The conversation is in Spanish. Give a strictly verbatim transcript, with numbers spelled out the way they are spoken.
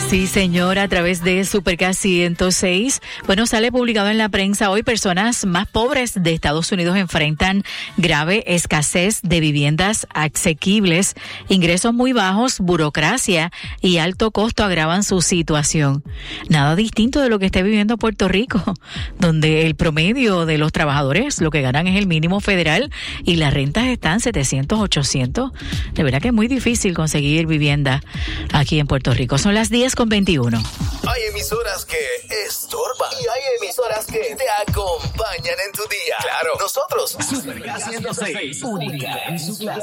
Sí, señora, a través de Supercast ciento seis. Bueno, sale publicado en la prensa hoy, personas más pobres de Estados Unidos enfrentan grave escasez de viviendas asequibles, ingresos muy bajos, burocracia y alto costo agravan su situación. Nada distinto de lo que está viviendo Puerto Rico, donde el promedio de los trabajadores lo que ganan es el mínimo federal y las rentas están setecientos, ochocientos. De verdad que es muy difícil conseguir vivienda aquí en Puerto Rico. Son las diez con veintiuno. Hay emisoras que estorban y hay emisoras que te acompañan en tu día. Claro, nosotros. Supercast ciento seis, única en su clase.